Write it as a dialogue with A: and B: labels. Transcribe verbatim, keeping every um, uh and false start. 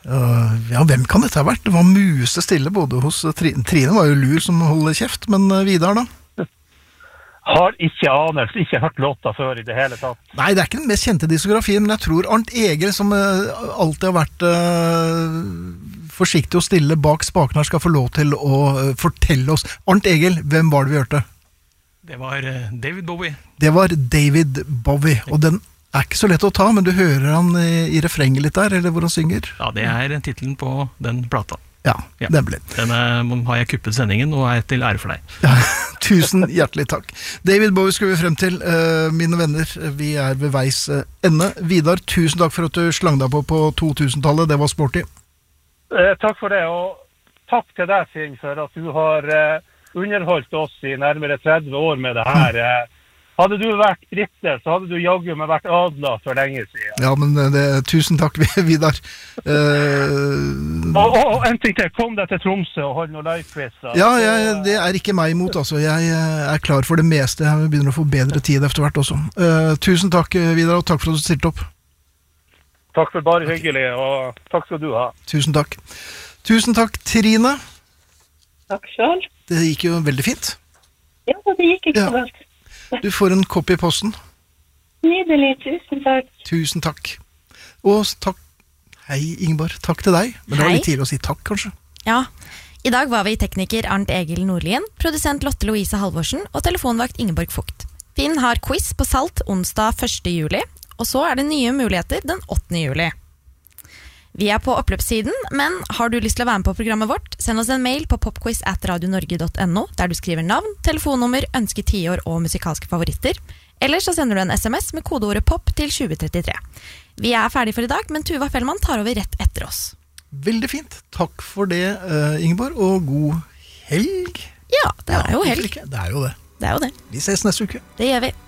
A: Uh, ja, hvem kan dette ha vært? Det var muse stille både hos Trine. Trine var jo lur som holder kjeft, men uh, Vidar da?
B: Har ikke anelse, ikke hørt låta før i det hele tatt.
A: Nei, det er ikke den mest kjente diskografien, men jeg tror Arnt Egil, som uh, alltid har vært uh, forsiktig og stille bak spaken her, skal få lov til å uh, fortelle oss. Arnt Egil, hvem var det vi hørte?
C: Det var uh, David Bowie.
A: Det var David Bowie, og den er ikke så lett å ta, men du hører han i, i refrenget litt der, eller hvor han synger?
C: Ja, det er titlen på den plata.
A: Ja,
C: ja.
A: nemlig.
C: Den er, har jeg kuppet sendingen, og er til ære for deg.
A: Ja, tusen hjertelig takk. David Bowie skal vi frem til, uh, mine venner. Vi er ved veis uh, ende. Vidar, tusen takk for at du slang deg på på to-tusentallet. Det var sporty.
B: Eh, takk for det, og takk til deg, Finn, for at du har eh, underholdt oss i nærmere tretti år med det her. Eh, hadde du vært Britte, så hadde du jaggu med vært adlet for lenge siden.
A: Ja, men det, tusen takk, Vidar.
B: Uh, og, og, og en ting til, kom deg til Tromsø og hold noen live-quiz.
A: Ja, jeg, det er ikke meg imot, altså. Jeg er klar for det meste. Jeg begynner å få bedre tid etter hvert også. Uh, tusen takk, Vidar, og takk for at du stilte opp.
B: Takk for bare hyggelig, og takk skal du ha.
A: Tusen takk. Tusen takk, Trine.
D: Takk selv.
A: Det gikk jo veldig fint.
D: Ja, det gikk ikke
A: ja.
D: så galt.
A: Du får en kopp i posten.
D: Nydelig, tusen takk.
A: Tusen takk. Og takk. Hei, Ingeborg. Takk til deg. Men det var litt tidlig å si takk, kanskje.
E: Ja. I dag var vi tekniker Arnt Egil Nordlien, produsent Lotte Louise Halvorsen og telefonvakt Ingeborg Fugt. Finn har quiz på Salt onsdag første juli, og så er det nye muligheter den åttende juli. Vi er på oppløpssiden, men har du lyst til å være med på programmet vårt, send oss en mail på popquiz at radionorge punktum no, der du skriver navn, telefonnummer, ønske tiår og musikalske favoritter. Eller så sender du en sms med kodeordet pop til tjue trettitre. Vi er ferdige for i dag, men Tuva Fellmann tar over rett etter oss.
A: Veldig fint. Takk for det, Ingeborg, og god helg.
E: Ja, det er jo helg.
A: Det er jo det.
E: Det er jo det.
A: Vi ses neste uke.
E: Det gjør vi.